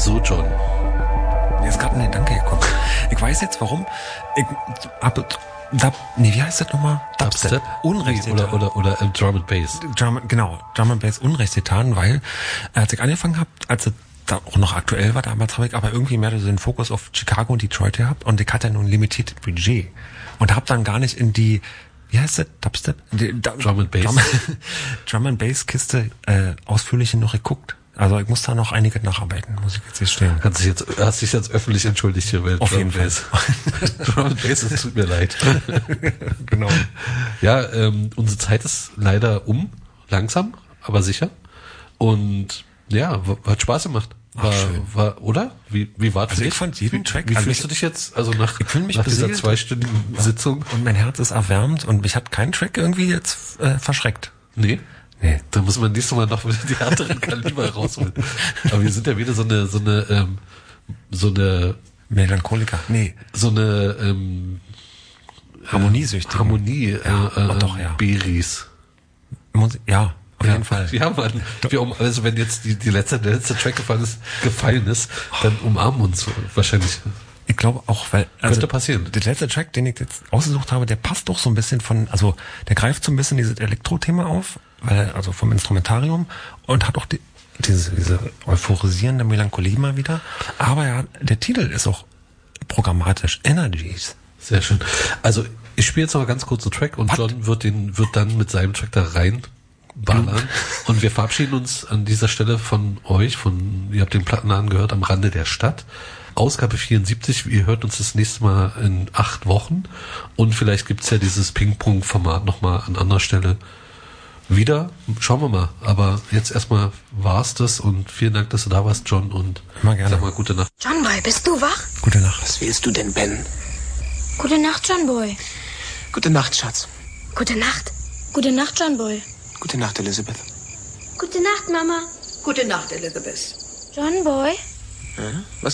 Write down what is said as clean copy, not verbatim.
So, John. Mir ist gerade ein Gedanke gekommen. Ich weiß jetzt, warum. Wie heißt das nochmal? Dubstep? Unrecht getan. Oder Drum and Bass. Drum and Bass Unrecht getan, weil als ich angefangen habe, als es da auch noch aktuell war, damals habe ich aber irgendwie mehr so den Fokus auf Chicago und Detroit gehabt und ich hatte nur ein limitiertes Budget und habe dann gar nicht in die, wie heißt das, Dubstep? Drum and Bass. Drum and Bass Kiste ausführlich noch geguckt. Also ich muss da noch einiges nacharbeiten, muss ich jetzt gestehen. Hast dich jetzt öffentlich entschuldigt hier, weil auf jeden Fall. Drum and Bass, es tut mir leid. Genau. Ja, unsere Zeit ist leider langsam, aber sicher. Und ja, hat Spaß gemacht. War, oder? Wie war es für dich? Ich fand jeden Track. Wie fühlst du dich jetzt? Also nach dieser 2-stündigen Sitzung? Und mein Herz ist erwärmt und mich hat kein Track irgendwie jetzt verschreckt. Nee. Da muss man nächstes Mal noch wieder die härteren Kaliber rausholen. Aber wir sind ja wieder so eine Melancholiker. Nee. So eine Harmoniesüchtige. Doch, ja. Beris. Ja, auf jeden Fall. Ja, Mann. Also wenn jetzt der letzte Track gefallen ist, dann umarmen uns wahrscheinlich. Ich glaube auch, weil könnte passieren. Der letzte Track, den ich jetzt ausgesucht habe, der passt doch so ein bisschen der greift so ein bisschen dieses Elektro-Thema auf, also vom Instrumentarium und hat auch diese euphorisierende Melancholie mal wieder. Aber ja, der Titel ist auch programmatisch. Energies. Sehr schön. Also ich spiele jetzt noch ganz kurz einen Track und John wird dann mit seinem Track da reinballern. Und wir verabschieden uns an dieser Stelle von euch, ihr habt den Plattenladen gehört, am Rande der Stadt. Ausgabe 74, ihr hört uns das nächste Mal in 8 Wochen und vielleicht gibt's ja dieses Ping-Pong-Format nochmal an anderer Stelle wieder. Schauen wir mal. Aber jetzt erstmal war's das und vielen Dank, dass du da warst, John, und immer gerne. Sag mal gute Nacht. John Boy, bist du wach? Gute Nacht. Was willst du denn, Ben? Gute Nacht, John Boy. Gute Nacht, Schatz. Gute Nacht. Gute Nacht, John Boy. Gute Nacht, Elizabeth. Gute Nacht, Mama. Gute Nacht, Elizabeth. John Boy? Ja? Was